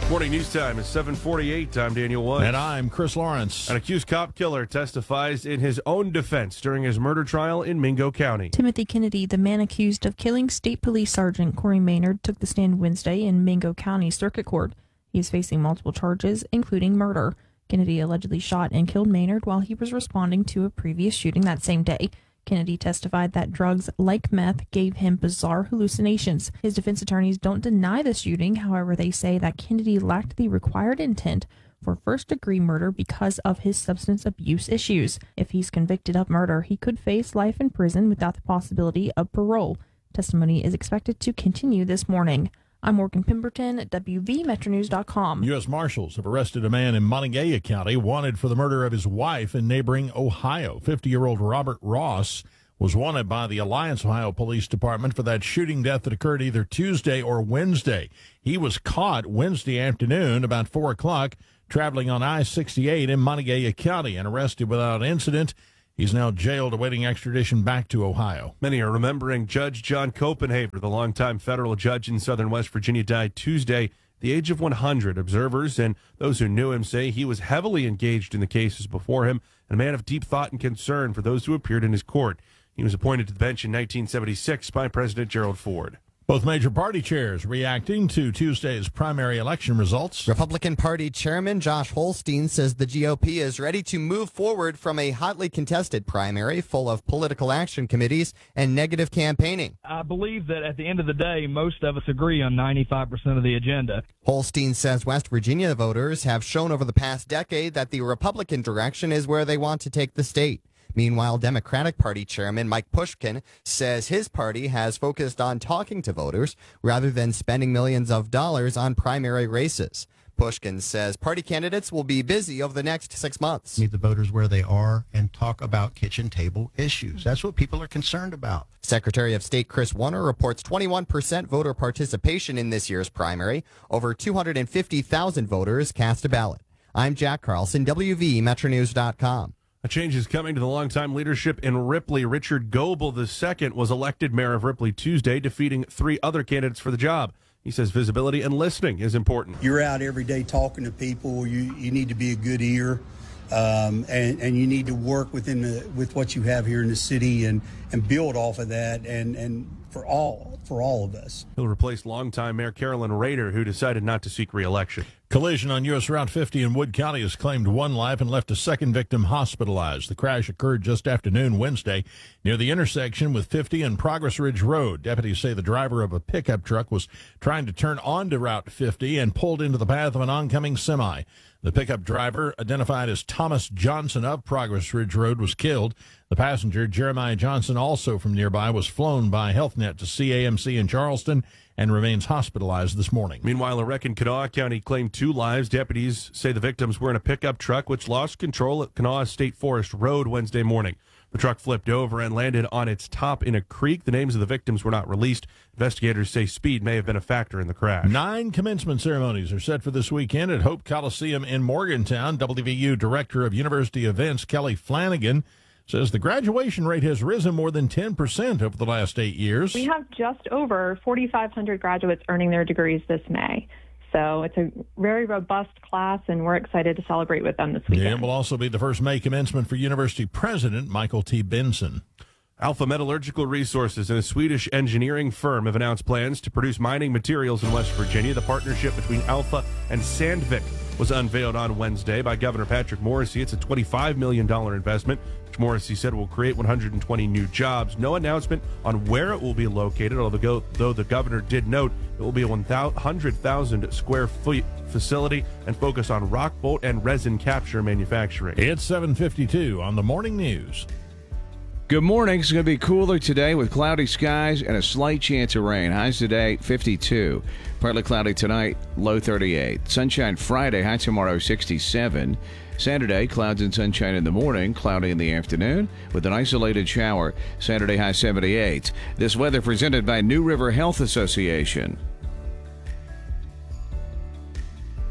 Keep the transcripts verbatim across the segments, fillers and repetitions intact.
Morning news time is seven forty-eight. I'm Daniel Woods. And I'm Chris Lawrence. An accused cop killer testifies in his own defense during his murder trial in Mingo County. Timothy Kennedy, the man accused of killing State Police Sergeant Corey Maynard, took the stand Wednesday in Mingo County Circuit Court. He is facing multiple charges, including murder. Kennedy allegedly shot and killed Maynard while he was responding to a previous shooting that same day. Kennedy testified that drugs like meth gave him bizarre hallucinations. His defense attorneys don't deny the shooting. However, they say that Kennedy lacked the required intent for first-degree murder because of his substance abuse issues. If he's convicted of murder, he could face life in prison without the possibility of parole. Testimony is expected to continue this morning. I'm Morgan Pemberton at W V Metro News dot com. U S Marshals have arrested a man in Montague County wanted for the murder of his wife in neighboring Ohio. fifty-year-old Robert Ross was wanted by the Alliance, Ohio Police Department for that shooting death that occurred either Tuesday or Wednesday. He was caught Wednesday afternoon about four o'clock traveling on I sixty-eight in Montague County and arrested without incident. He's now jailed awaiting extradition back to Ohio. Many are remembering Judge John Copenhaver, the longtime federal judge in southern West Virginia, died Tuesday at the age of one hundred. Observers and those who knew him say he was heavily engaged in the cases before him and a man of deep thought and concern for those who appeared in his court. He was appointed to the bench in nineteen seventy-six by President Gerald Ford. Both major party chairs reacting to Tuesday's primary election results. Republican Party Chairman Josh Holstein says the G O P is ready to move forward from a hotly contested primary full of political action committees and negative campaigning. I believe that at the end of the day, most of us agree on ninety-five percent of the agenda. Holstein says West Virginia voters have shown over the past decade that the Republican direction is where they want to take the state. Meanwhile, Democratic Party Chairman Mike Pushkin says his party has focused on talking to voters rather than spending millions of dollars on primary races. Pushkin says party candidates will be busy over the next six months. Meet the voters where they are and talk about kitchen table issues. That's what people are concerned about. Secretary of State Chris Warner reports twenty-one percent voter participation in this year's primary. Over two hundred fifty thousand voters cast a ballot. I'm Jack Carlson, W V Metro News dot com. A change is coming to the longtime leadership in Ripley. Richard Goebel the second was elected mayor of Ripley Tuesday, defeating three other candidates for the job. He says visibility and listening is important. You're out every day talking to people. You you need to be a good ear, um, and and you need to work within the with what you have here in the city and and build off of that. And and for all for all of us. He'll replace longtime Mayor Carolyn Rader, who decided not to seek re-election. Collision on U S Route fifty in Wood County has claimed one life and left a second victim hospitalized. The crash occurred just after noon Wednesday near the intersection with fifty and Progress Ridge Road. Deputies say the driver of a pickup truck was trying to turn onto Route fifty and pulled into the path of an oncoming semi. The pickup driver, identified as Thomas Johnson of Progress Ridge Road, was killed. The passenger, Jeremiah Johnson, also from nearby, was flown by Health Net to C A M C in Charleston and remains hospitalized this morning. Meanwhile, a wreck in Kanawha County claimed two lives. Deputies say the victims were in a pickup truck which lost control at Kanawha State Forest Road Wednesday morning. The truck flipped over and landed on its top in a creek. The names of the victims were not released. Investigators say speed may have been a factor in the crash. Nine commencement ceremonies are set for this weekend at Hope Coliseum in Morgantown. W V U Director of University Events, Kelly Flanagan, says the graduation rate has risen more than ten percent over the last eight years. We have just over forty-five hundred graduates earning their degrees this May. So it's a very robust class, and we're excited to celebrate with them this weekend. Yeah, it will also be the first May commencement for University President Michael T. Benson. Alpha Metallurgical Resources and a Swedish engineering firm have announced plans to produce mining materials in West Virginia. The partnership between Alpha and Sandvik was unveiled on Wednesday by Governor Patrick Morrisey. It's a twenty-five million dollars investment, which Morrisey said will create one hundred twenty new jobs. No announcement on where it will be located, although though the governor did note it will be a one hundred thousand square foot facility and focus on rock bolt and resin capture manufacturing. It's seven fifty-two on the Morning News. Good morning. It's going to be cooler today with cloudy skies and a slight chance of rain. Highs today, fifty-two. Partly cloudy tonight, low thirty-eight. Sunshine Friday, high tomorrow, sixty-seven. Saturday, clouds and sunshine in the morning, cloudy in the afternoon with an isolated shower. Saturday, high seventy-eight. This weather presented by New River Health Association.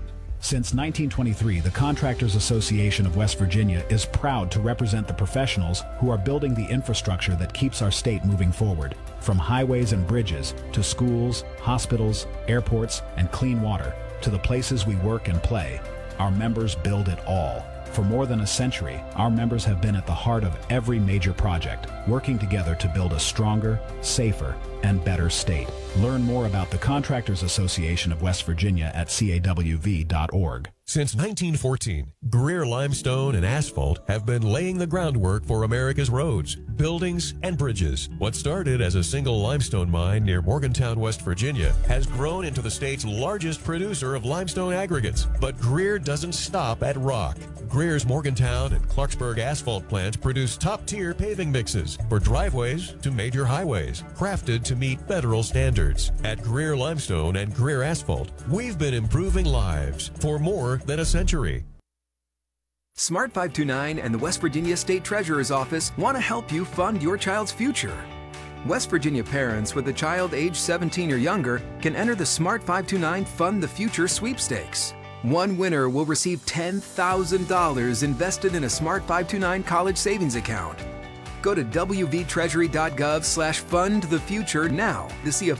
Since nineteen twenty-three, the Contractors Association of West Virginia is proud to represent the professionals who are building the infrastructure that keeps our state moving forward. From highways and bridges to schools, hospitals, airports, and clean water, to the places we work and play, our members build it all. For more than a century, our members have been at the heart of every major project, working together to build a stronger, safer, and better state. Learn more about the Contractors Association of West Virginia at C A W V dot org. Since nineteen fourteen, Greer Limestone and Asphalt have been laying the groundwork for America's roads, buildings, and bridges. What started as a single limestone mine near Morgantown, West Virginia, has grown into the state's largest producer of limestone aggregates. But Greer doesn't stop at rock. Greer's Morgantown and Clarksburg asphalt plants produce top-tier paving mixes for driveways to major highways, crafted to meet federal standards. At Greer Limestone and Greer Asphalt, we've been improving lives for more than a century. Smart five two nine and the West Virginia State Treasurer's Office want to help you fund your child's future. West Virginia parents with a child age seventeen or younger can enter the Smart five two nine Fund the Future sweepstakes. One winner will receive ten thousand dollars invested in a Smart five two nine college savings account. Go to w v treasury dot gov slash fund the future now to see a